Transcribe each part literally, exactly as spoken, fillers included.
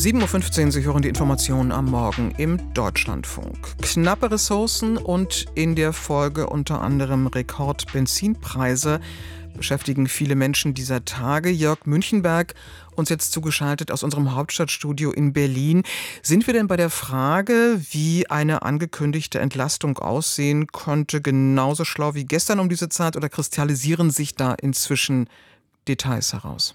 sieben Uhr fünfzehn, Sie hören die Informationen am Morgen im Deutschlandfunk. Knappe Ressourcen und in der Folge unter anderem Rekordbenzinpreise beschäftigen viele Menschen dieser Tage. Jörg Münchenberg, uns jetzt zugeschaltet aus unserem Hauptstadtstudio in Berlin. Sind wir denn bei der Frage, wie eine angekündigte Entlastung aussehen könnte, genauso schlau wie gestern um diese Zeit oder kristallisieren sich da inzwischen Details heraus?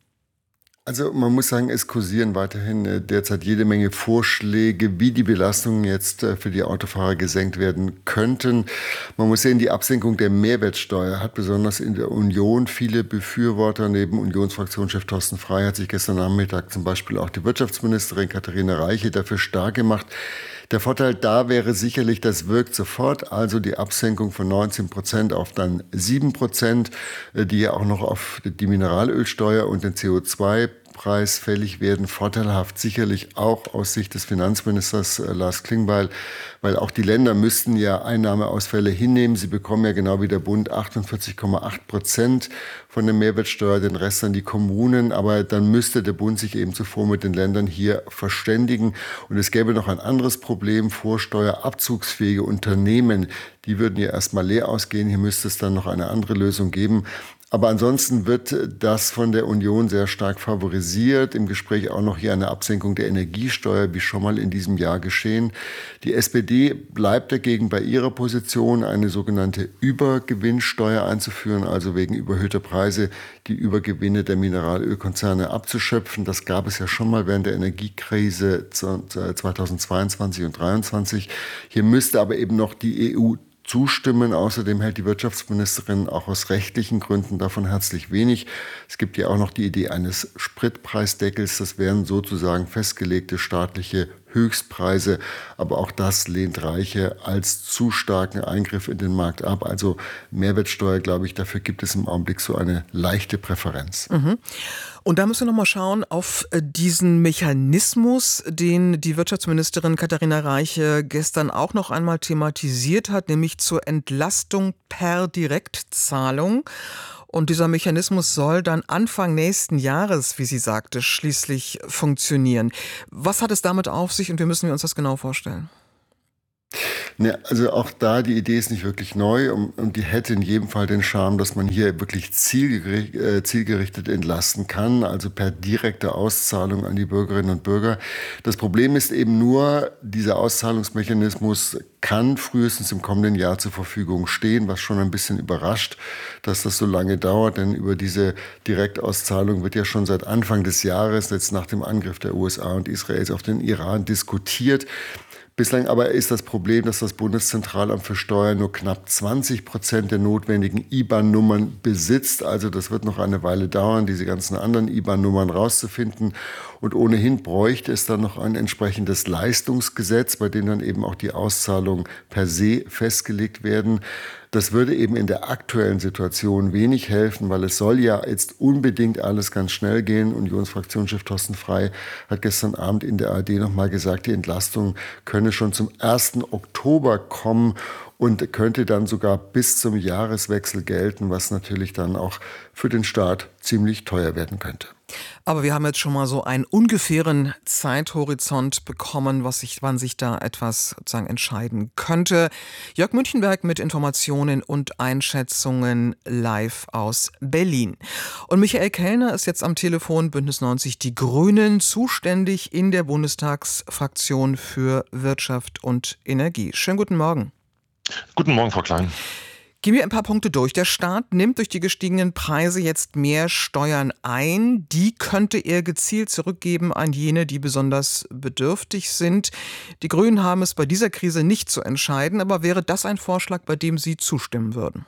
Also man muss sagen, es kursieren weiterhin äh, derzeit jede Menge Vorschläge, wie die Belastungen jetzt äh, für die Autofahrer gesenkt werden könnten. Man muss sehen, die Absenkung der Mehrwertsteuer hat besonders in der Union viele Befürworter. Neben Unionsfraktionschef Thorsten Frey hat sich gestern Nachmittag zum Beispiel auch die Wirtschaftsministerin Katharina Reiche dafür stark gemacht. Der Vorteil da wäre sicherlich, das wirkt sofort, also die Absenkung von neunzehn Prozent auf dann sieben Prozent, die ja auch noch auf die Mineralölsteuer und den C O zwei Preis fällig werden. Vorteilhaft sicherlich auch aus Sicht des Finanzministers äh, Lars Klingbeil, weil auch die Länder müssten ja Einnahmeausfälle hinnehmen. Sie bekommen ja genau wie der Bund achtundvierzig Komma acht Prozent von der Mehrwertsteuer, den Rest an die Kommunen. Aber dann müsste der Bund sich eben zuvor mit den Ländern hier verständigen. Und es gäbe noch ein anderes Problem, vorsteuerabzugsfähige Unternehmen. Die würden ja erstmal leer ausgehen. Hier müsste es dann noch eine andere Lösung geben. Aber ansonsten wird das von der Union sehr stark favorisiert. Im Gespräch auch noch hier eine Absenkung der Energiesteuer, wie schon mal in diesem Jahr geschehen. Die S P D bleibt dagegen bei ihrer Position, eine sogenannte Übergewinnsteuer einzuführen, also wegen überhöhter Preise die Übergewinne der Mineralölkonzerne abzuschöpfen. Das gab es ja schon mal während der Energiekrise zweitausendzweiundzwanzig und zweitausenddreiundzwanzig. Hier müsste aber eben noch die E U zustimmen. Außerdem hält die Wirtschaftsministerin auch aus rechtlichen Gründen davon herzlich wenig. Es gibt ja auch noch die Idee eines Spritpreisdeckels. Das wären sozusagen festgelegte staatliche Höchstpreise. Aber auch das lehnt Reiche als zu starken Eingriff in den Markt ab. Also Mehrwertsteuer, glaube ich, dafür gibt es im Augenblick so eine leichte Präferenz. Mhm. Und da müssen wir noch mal schauen auf diesen Mechanismus, den die Wirtschaftsministerin Katharina Reiche gestern auch noch einmal thematisiert hat, nämlich zur Entlastung per Direktzahlung. Und dieser Mechanismus soll dann Anfang nächsten Jahres, wie sie sagte, schließlich funktionieren. Was hat es damit auf sich und wie müssen wir uns das genau vorstellen? Ne, also auch da, die Idee ist nicht wirklich neu und, und die hätte in jedem Fall den Charme, dass man hier wirklich zielgerichtet, äh, zielgerichtet entlasten kann, also per direkte Auszahlung an die Bürgerinnen und Bürger. Das Problem ist eben nur, dieser Auszahlungsmechanismus kann frühestens im kommenden Jahr zur Verfügung stehen, was schon ein bisschen überrascht, dass das so lange dauert, denn über diese Direktauszahlung wird ja schon seit Anfang des Jahres, jetzt nach dem Angriff der U S A und Israels auf den Iran, diskutiert. Bislang aber ist das Problem, dass das Bundeszentralamt für Steuern nur knapp zwanzig Prozent der notwendigen I B A N-Nummern besitzt. Also das wird noch eine Weile dauern, diese ganzen anderen I B A N-Nummern rauszufinden. Und ohnehin bräuchte es dann noch ein entsprechendes Leistungsgesetz, bei dem dann eben auch die Auszahlungen per se festgelegt werden. Das würde eben in der aktuellen Situation wenig helfen, weil es soll ja jetzt unbedingt alles ganz schnell gehen. Unionsfraktionschef Thorsten Frey hat gestern Abend in der A R D noch mal gesagt, die Entlastung könne schon zum ersten Oktober kommen und könnte dann sogar bis zum Jahreswechsel gelten, was natürlich dann auch für den Staat ziemlich teuer werden könnte. Aber wir haben jetzt schon mal so einen ungefähren Zeithorizont bekommen, was sich, wann sich da etwas sozusagen entscheiden könnte. Jörg Münchenberg mit Informationen und Einschätzungen live aus Berlin. Und Michael Kellner ist jetzt am Telefon, Bündnis neunzig Die Grünen, zuständig in der Bundestagsfraktion für Wirtschaft und Energie. Schönen guten Morgen. Guten Morgen, Frau Klein. Gehen wir ein paar Punkte durch. Der Staat nimmt durch die gestiegenen Preise jetzt mehr Steuern ein. Die könnte er gezielt zurückgeben an jene, die besonders bedürftig sind. Die Grünen haben es bei dieser Krise nicht zu entscheiden, aber wäre das ein Vorschlag, bei dem Sie zustimmen würden?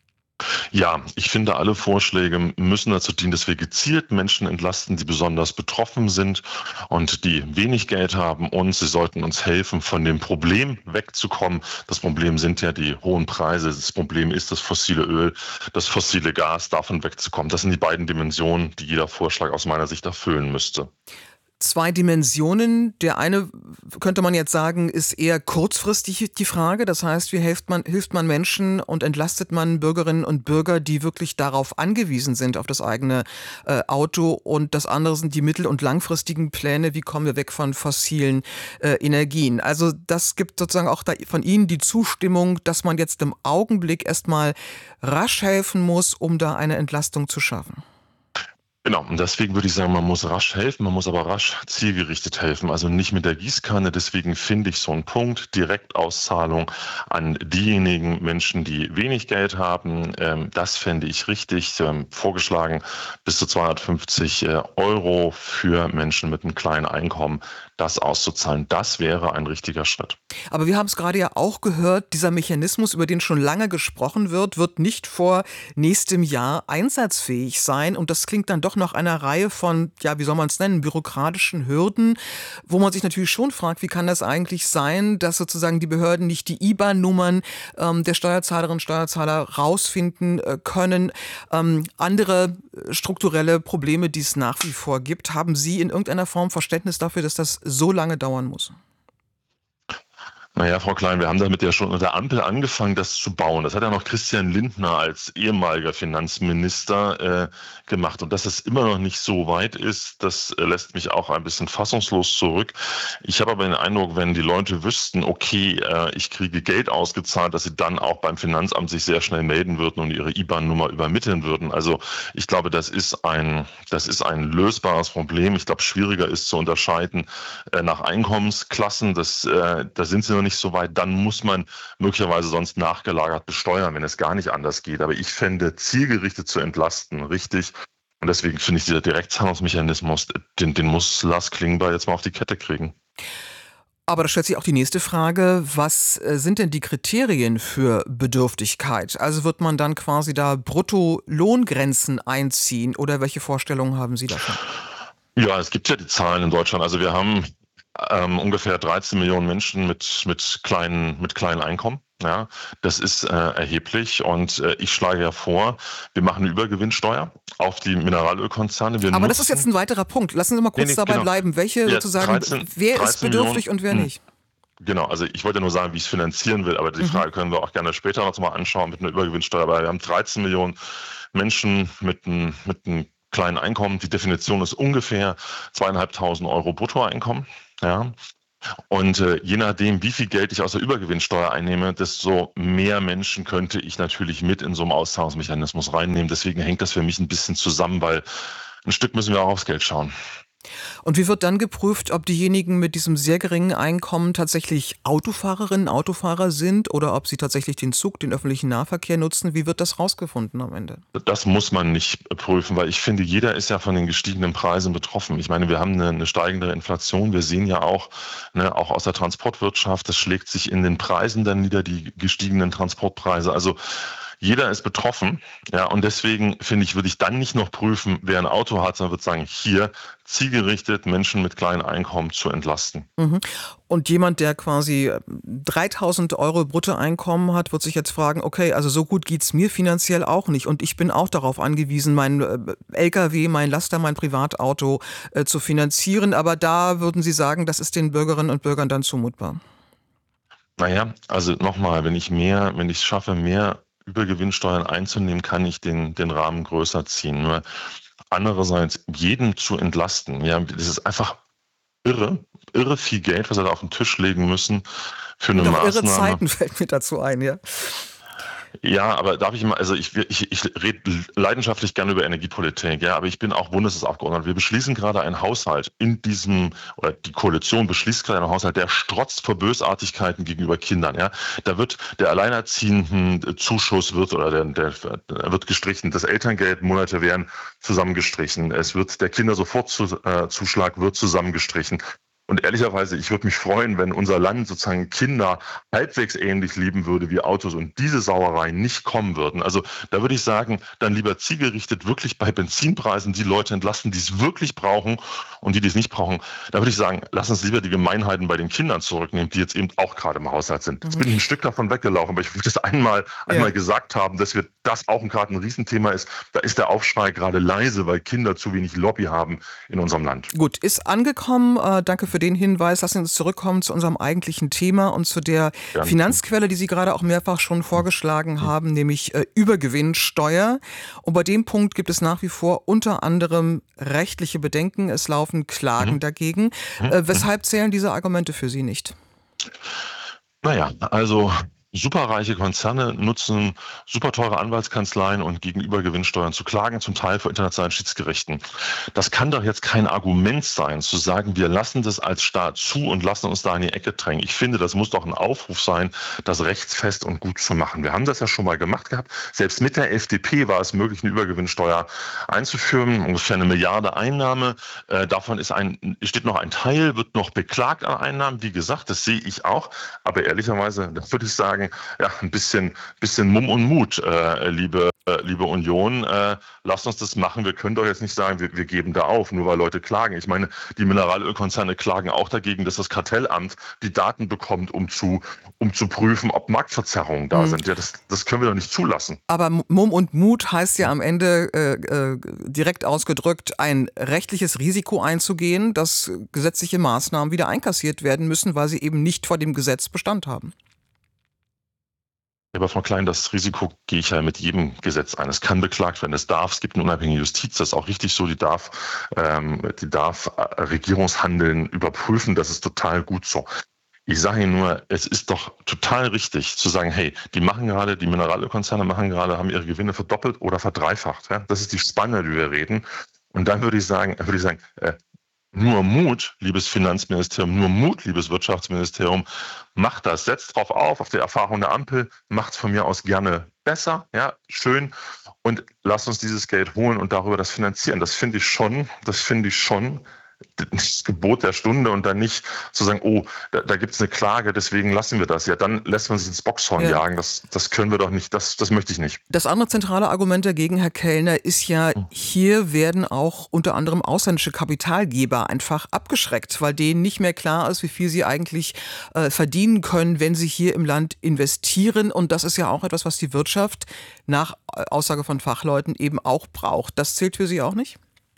Ja, ich finde, alle Vorschläge müssen dazu dienen, dass wir gezielt Menschen entlasten, die besonders betroffen sind und die wenig Geld haben. Und sie sollten uns helfen, von dem Problem wegzukommen. Das Problem sind ja die hohen Preise. Das Problem ist das fossile Öl, das fossile Gas, davon wegzukommen. Das sind die beiden Dimensionen, die jeder Vorschlag aus meiner Sicht erfüllen müsste. Zwei Dimensionen. Der eine, könnte man jetzt sagen, ist eher kurzfristig die Frage. Das heißt, wie hilft man, hilft man Menschen und entlastet man Bürgerinnen und Bürger, die wirklich darauf angewiesen sind, auf das eigene äh, Auto. Und das andere sind die mittel- und langfristigen Pläne. Wie kommen wir weg von fossilen äh, Energien? Also das gibt sozusagen auch da von Ihnen die Zustimmung, dass man jetzt im Augenblick erstmal rasch helfen muss, um da eine Entlastung zu schaffen. Genau, und deswegen würde ich sagen, man muss rasch helfen, man muss aber rasch zielgerichtet helfen, also nicht mit der Gießkanne. Deswegen finde ich so einen Punkt, Direktauszahlung an diejenigen Menschen, die wenig Geld haben, ähm, das fände ich richtig. Ähm, vorgeschlagen bis zu zweihundertfünfzig äh, Euro für Menschen mit einem kleinen Einkommen, das auszuzahlen. Das wäre ein richtiger Schritt. Aber wir haben es gerade ja auch gehört, dieser Mechanismus, über den schon lange gesprochen wird, wird nicht vor nächstem Jahr einsatzfähig sein. Und das klingt dann doch nach einer Reihe von, ja, wie soll man es nennen, bürokratischen Hürden, wo man sich natürlich schon fragt, wie kann das eigentlich sein, dass sozusagen die Behörden nicht die I B A N-Nummern ähm, der Steuerzahlerinnen und Steuerzahler rausfinden äh, können. Ähm, andere strukturelle Probleme, die es nach wie vor gibt. Haben Sie in irgendeiner Form Verständnis dafür, dass das so lange dauern muss? Naja, Frau Klein, wir haben damit ja schon unter der Ampel angefangen, das zu bauen. Das hat ja noch Christian Lindner als ehemaliger Finanzminister äh, gemacht. Und dass es immer noch nicht so weit ist, das äh, lässt mich auch ein bisschen fassungslos zurück. Ich habe aber den Eindruck, wenn die Leute wüssten, okay, äh, ich kriege Geld ausgezahlt, dass sie dann auch beim Finanzamt sich sehr schnell melden würden und ihre I B A N-Nummer übermitteln würden. Also ich glaube, das ist ein, das ist ein lösbares Problem. Ich glaube, schwieriger ist zu unterscheiden äh, nach Einkommensklassen. Das, äh, da sind sie noch nicht so weit, dann muss man möglicherweise sonst nachgelagert besteuern, wenn es gar nicht anders geht. Aber ich fände, zielgerichtet zu entlasten, richtig. Und deswegen finde ich, dieser Direktzahlungsmechanismus, den, den muss Lars Klingbeil jetzt mal auf die Kette kriegen. Aber da stellt sich auch die nächste Frage, was sind denn die Kriterien für Bedürftigkeit? Also wird man dann quasi da Bruttolohngrenzen einziehen oder welche Vorstellungen haben Sie davon? Ja, es gibt ja die Zahlen in Deutschland. Also wir haben ähm, ungefähr dreizehn Millionen Menschen mit, mit, kleinen, mit kleinen Einkommen. Ja, das ist äh, erheblich und äh, ich schlage ja vor, wir machen eine Übergewinnsteuer auf die Mineralölkonzerne. Wir Aber nutzen, das ist jetzt ein weiterer Punkt. Lassen Sie mal kurz nee, nee, dabei genau. bleiben. Welche Ja, sozusagen, dreizehn, wer ist dreizehn bedürftig Millionen, und wer mh. nicht? Genau, also ich wollte nur sagen, wie ich es finanzieren will, aber die Frage können wir auch gerne später noch mal anschauen mit einer Übergewinnsteuer. Aber wir haben dreizehn Millionen Menschen mit einem mit einem kleinen Einkommen. Die Definition ist ungefähr zweieinhalbtausend Euro Bruttoeinkommen. Ja. Und äh, je nachdem, wie viel Geld ich aus der Übergewinnsteuer einnehme, desto mehr Menschen könnte ich natürlich mit in so einen Auszahlungsmechanismus reinnehmen. Deswegen hängt das für mich ein bisschen zusammen, weil ein Stück müssen wir auch aufs Geld schauen. Und wie wird dann geprüft, ob diejenigen mit diesem sehr geringen Einkommen tatsächlich Autofahrerinnen, Autofahrer sind oder ob sie tatsächlich den Zug, den öffentlichen Nahverkehr nutzen? Wie wird das rausgefunden am Ende? Das muss man nicht prüfen, weil ich finde, jeder ist ja von den gestiegenen Preisen betroffen. Ich meine, wir haben eine, eine steigende Inflation. Wir sehen ja auch, ne, auch aus der Transportwirtschaft, das schlägt sich in den Preisen dann nieder, die gestiegenen Transportpreise. Also jeder ist betroffen, ja, und deswegen finde ich, würde ich dann nicht noch prüfen, wer ein Auto hat, sondern würde sagen, hier zielgerichtet Menschen mit kleinen Einkommen zu entlasten. Mhm. Und jemand, der quasi dreitausend Euro Bruttoeinkommen hat, wird sich jetzt fragen, okay, also so gut geht's mir finanziell auch nicht und ich bin auch darauf angewiesen, mein L K W, mein Laster, mein Privatauto äh, zu finanzieren, aber da würden Sie sagen, das ist den Bürgerinnen und Bürgern dann zumutbar? Naja, also nochmal, wenn ich mehr, wenn ich es schaffe, mehr Übergewinnsteuern einzunehmen, kann ich den, den Rahmen größer ziehen. Nur andererseits, jeden zu entlasten, ja, das ist einfach irre, irre viel Geld, was wir da auf den Tisch legen müssen für eine und auch Maßnahme. Irre Zeiten fällt mir dazu ein, ja. Ja, aber darf ich mal, also ich, ich, ich rede leidenschaftlich gerne über Energiepolitik, ja, aber ich bin auch Bundestagsabgeordneter. Wir beschließen gerade einen Haushalt in diesem, oder die Koalition beschließt gerade einen Haushalt, der strotzt vor Bösartigkeiten gegenüber Kindern, ja. Da wird der alleinerziehenden Zuschuss wird, oder der, der, der wird gestrichen, das Elterngeldmonate werden zusammengestrichen, es wird, der Kindersofortzuschlag wird zusammengestrichen. Und ehrlicherweise, ich würde mich freuen, wenn unser Land sozusagen Kinder halbwegs ähnlich lieben würde wie Autos und diese Sauereien nicht kommen würden. Also da würde ich sagen, dann lieber zielgerichtet wirklich bei Benzinpreisen die Leute entlasten, die es wirklich brauchen, und die, die es nicht brauchen, da würde ich sagen, lass uns lieber die Gemeinheiten bei den Kindern zurücknehmen, die jetzt eben auch gerade im Haushalt sind. Jetzt bin ich ein Stück davon weggelaufen, aber ich würde das einmal, einmal ja. gesagt haben, dass wir das auch gerade ein Riesenthema ist. Da ist der Aufschrei gerade leise, weil Kinder zu wenig Lobby haben in unserem Land. Gut, ist angekommen. Äh, danke für den Hinweis. Lassen Sie uns zurückkommen zu unserem eigentlichen Thema und zu der ja. Finanzquelle, die Sie gerade auch mehrfach schon vorgeschlagen mhm. haben, nämlich äh, Übergewinnsteuer. Und bei dem Punkt gibt es nach wie vor unter anderem rechtliche Bedenken. Es laufen Klagen mhm. dagegen. Äh, weshalb zählen diese Argumente für Sie nicht? Naja, also superreiche Konzerne nutzen super teure Anwaltskanzleien und gegen Übergewinnsteuern zu klagen, zum Teil vor internationalen Schiedsgerichten. Das kann doch jetzt kein Argument sein, zu sagen, wir lassen das als Staat zu und lassen uns da in die Ecke drängen. Ich finde, das muss doch ein Aufruf sein, das rechtsfest und gut zu machen. Wir haben das ja schon mal gemacht gehabt. Selbst mit der F D P war es möglich, eine Übergewinnsteuer einzuführen, ungefähr eine Milliarde Einnahme. Äh, davon ist ein, steht noch ein Teil, wird noch beklagt an Einnahmen. Wie gesagt, das sehe ich auch. Aber ehrlicherweise, das würde ich sagen, ja, ein bisschen, bisschen Mumm und Mut, äh, liebe, äh, liebe Union. Äh, lasst uns das machen. Wir können doch jetzt nicht sagen, wir, wir geben da auf, nur weil Leute klagen. Ich meine, die Mineralölkonzerne klagen auch dagegen, dass das Kartellamt die Daten bekommt, um zu, um zu prüfen, ob Marktverzerrungen da mhm. sind. Ja, das, das können wir doch nicht zulassen. Aber Mumm und Mut heißt ja am Ende äh, äh, direkt ausgedrückt, ein rechtliches Risiko einzugehen, dass gesetzliche Maßnahmen wieder einkassiert werden müssen, weil sie eben nicht vor dem Gesetz Bestand haben. Aber Frau Klein, das Risiko gehe ich ja mit jedem Gesetz ein. Es kann beklagt werden, es darf, es gibt eine unabhängige Justiz, das ist auch richtig so, die darf, ähm, die darf Regierungshandeln überprüfen, das ist total gut so. Ich sage Ihnen nur, es ist doch total richtig zu sagen, hey, die machen gerade, die Mineralölkonzerne machen gerade, haben ihre Gewinne verdoppelt oder verdreifacht. Ja? Das ist die Spanne, die wir reden. Und dann würde ich sagen, würde ich sagen, äh, nur Mut, liebes Finanzministerium, nur Mut, liebes Wirtschaftsministerium, macht das, setzt drauf auf, auf die Erfahrung der Ampel, macht es von mir aus gerne besser, ja, schön, und lasst uns dieses Geld holen und darüber das finanzieren. Das finde ich schon, das finde ich schon das Gebot der Stunde, und dann nicht zu sagen, oh, da, da gibt es eine Klage, deswegen lassen wir das. Ja, dann lässt man sich ins Boxhorn ja. jagen. Das, das können wir doch nicht, das, das möchte ich nicht. Das andere zentrale Argument dagegen, Herr Kellner, ist ja, hier werden auch unter anderem ausländische Kapitalgeber einfach abgeschreckt, weil denen nicht mehr klar ist, wie viel sie eigentlich äh, verdienen können, wenn sie hier im Land investieren. Und das ist ja auch etwas, was die Wirtschaft nach Aussage von Fachleuten eben auch braucht. Das zählt für Sie auch nicht?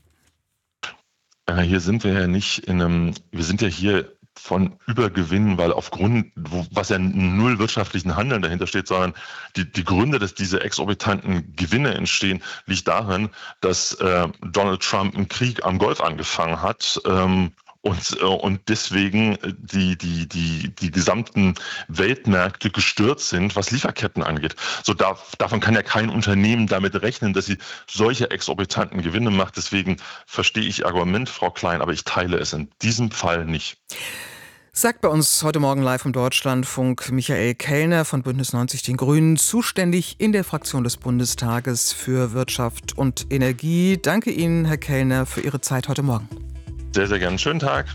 Hier sind wir ja nicht in einem, wir sind ja hier von Übergewinnen, weil aufgrund, wo, was ja null wirtschaftlichen Handeln dahinter steht, sondern die, die Gründe, dass diese exorbitanten Gewinne entstehen, liegt darin, dass äh, Donald Trump einen Krieg am Golf angefangen hat, ähm, Und, und deswegen die, die, die, die gesamten Weltmärkte gestört sind, was Lieferketten angeht. So darf, davon kann ja kein Unternehmen damit rechnen, dass sie solche exorbitanten Gewinne macht. Deswegen verstehe ich Ihr Argument, Frau Klein, aber ich teile es in diesem Fall nicht. Sagt bei uns heute Morgen live im Deutschlandfunk Michael Kellner von Bündnis neunzig Den Grünen, zuständig in der Fraktion des Bundestages für Wirtschaft und Energie. Danke Ihnen, Herr Kellner, für Ihre Zeit heute Morgen. Sehr, sehr gerne. Schönen Tag.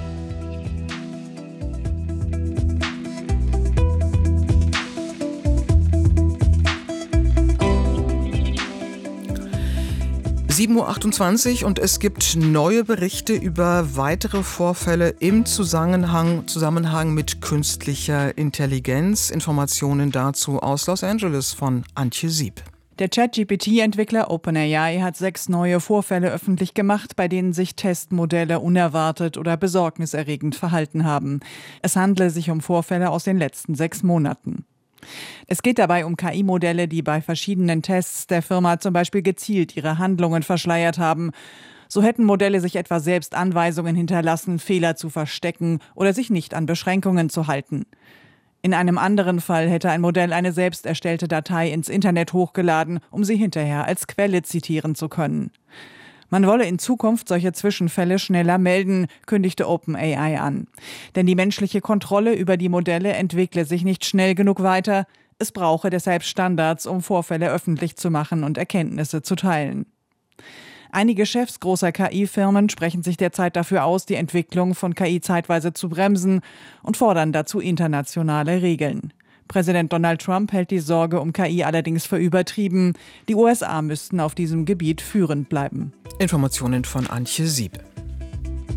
sieben Uhr achtundzwanzig und es gibt neue Berichte über weitere Vorfälle im Zusammenhang, Zusammenhang mit künstlicher Intelligenz. Informationen dazu aus Los Angeles von Antje Sieb. Der Chat-G P T-Entwickler OpenAI hat sechs neue Vorfälle öffentlich gemacht, bei denen sich Testmodelle unerwartet oder besorgniserregend verhalten haben. Es handle sich um Vorfälle aus den letzten sechs Monaten. Es geht dabei um K I-Modelle, die bei verschiedenen Tests der Firma zum Beispiel gezielt ihre Handlungen verschleiert haben. So hätten Modelle sich etwa selbst Anweisungen hinterlassen, Fehler zu verstecken oder sich nicht an Beschränkungen zu halten. In einem anderen Fall hätte ein Modell eine selbst erstellte Datei ins Internet hochgeladen, um sie hinterher als Quelle zitieren zu können. Man wolle in Zukunft solche Zwischenfälle schneller melden, kündigte OpenAI an. Denn die menschliche Kontrolle über die Modelle entwickle sich nicht schnell genug weiter. Es brauche deshalb Standards, um Vorfälle öffentlich zu machen und Erkenntnisse zu teilen. Einige Chefs großer K I-Firmen sprechen sich derzeit dafür aus, die Entwicklung von K I zeitweise zu bremsen und fordern dazu internationale Regeln. Präsident Donald Trump hält die Sorge um K I allerdings für übertrieben. Die U S A müssten auf diesem Gebiet führend bleiben. Informationen von Antje Siebe.